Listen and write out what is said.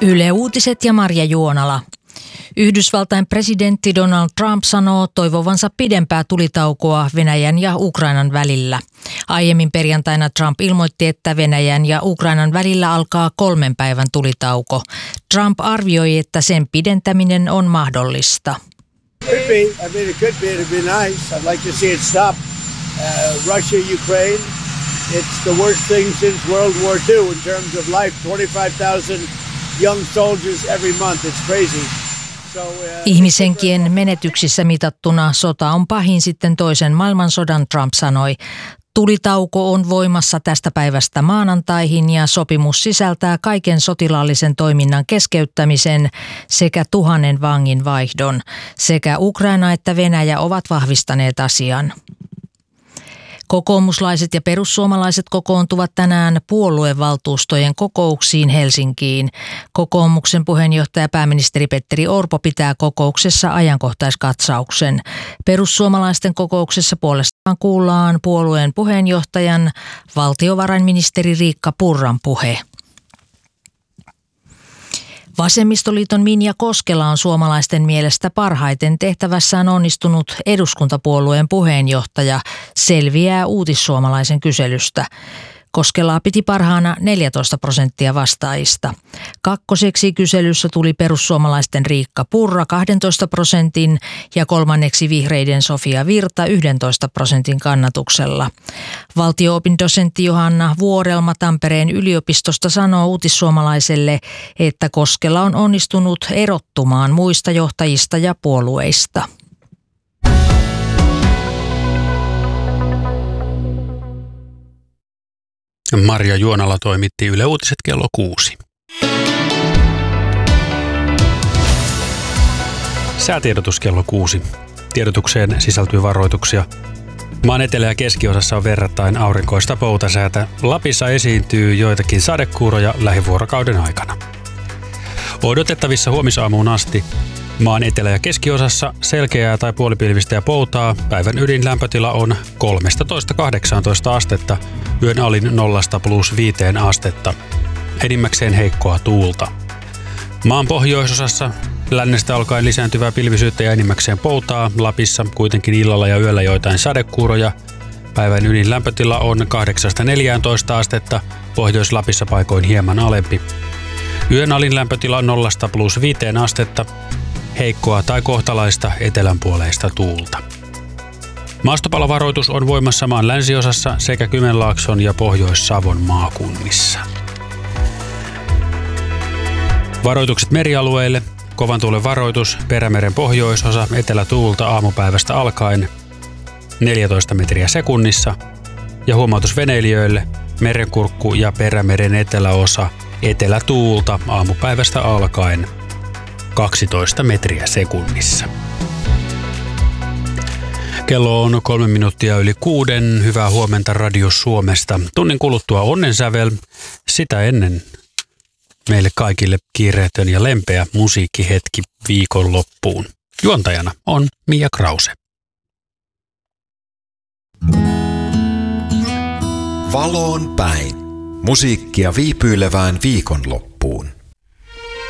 Yle Uutiset ja Marja Juonala. Yhdysvaltain presidentti Donald Trump sanoo toivovansa pidempää tulitaukoa Venäjän ja Ukrainan välillä. Aiemmin perjantaina Trump ilmoitti, että Venäjän ja Ukrainan välillä alkaa 3 päivän tulitauko. Trump arvioi, että sen pidentäminen on mahdollista. It could be nice. I'd like to see it stop. Russia, Ukraine, it's the worst thing since World War II in terms of life. 25,000 young soldiers every month. It's crazy. Ihmishenkien menetyksissä mitattuna sota on pahin sitten toisen maailmansodan, Trump sanoi. Tulitauko on voimassa tästä päivästä maanantaihin ja sopimus sisältää kaiken sotilaallisen toiminnan keskeyttämisen sekä 1000 vangin vaihdon. Sekä Ukraina että Venäjä ovat vahvistaneet asian. Kokoomuslaiset ja perussuomalaiset kokoontuvat tänään puoluevaltuustojen kokouksiin Helsinkiin. Kokoomuksen puheenjohtaja pääministeri Petteri Orpo pitää kokouksessa ajankohtaiskatsauksen. Perussuomalaisten kokouksessa puolestaan kuullaan puolueen puheenjohtajan valtiovarainministeri Riikka Purran puhe. Vasemmistoliiton Minja Koskela on suomalaisten mielestä parhaiten tehtävässään onnistunut eduskuntapuolueen puheenjohtaja, selviää Uutissuomalaisen kyselystä. Koskelaa piti parhaana 14% vastaajista. Kakkoseksi kyselyssä tuli perussuomalaisten Riikka Purra 12% ja kolmanneksi vihreiden Sofia Virta 11% kannatuksella. Valtio-opindosentti Johanna Vuorelma Tampereen yliopistosta sanoo Uutissuomalaiselle, että Koskela on onnistunut erottumaan muista johtajista ja puolueista. Marja Juonala toimitti Yle Uutiset kello 6. Säätiedotus kello 6. Tiedotukseen sisältyy varoituksia. Maan etelä- ja keskiosassa on verrattain aurinkoista poutasäätä. Lapissa esiintyy joitakin sadekuuroja lähivuorokauden aikana. Odotettavissa huomisaamuun asti maan etelä- ja keskiosassa selkeää tai puolipilvistä ja poutaa. Päivän ydinlämpötila on 13–18 astetta, yön alin 0–+5 astetta. Enimmäkseen heikkoa tuulta. Maan pohjoisosassa lännestä alkaen lisääntyvää pilvisyyttä ja enimmäkseen poutaa. Lapissa kuitenkin illalla ja yöllä joitain sadekuuroja. Päivän ydinlämpötila on 8–14 astetta, Pohjois-Lapissa paikoin hieman alempi. Yön alin lämpötila on 0–+5 astetta, heikkoa tai kohtalaista etelänpuoleista tuulta. Maastopalovaroitus on voimassa maan länsiosassa sekä Kymenlaakson ja Pohjois-Savon maakunnissa. Varoitukset merialueille. Kovan tuulen varoitus, Perämeren pohjoisosa, etelätuulta aamupäivästä alkaen 14 metriä sekunnissa. Ja huomautus veneilijöille, Merenkurkku ja Perämeren eteläosa, etelätuulta aamupäivästä alkaen 12 metriä sekunnissa. Kello on 3 minuuttia yli 6. Hyvää huomenta Radio Suomesta. Tunnin kuluttua onnensävel. Sitä ennen meille kaikille kiireetön ja lempeä musiikkihetki viikonloppuun. Juontajana on Mia Krause. Valoon päin. Musiikkia viipyilevään viikonloppuun.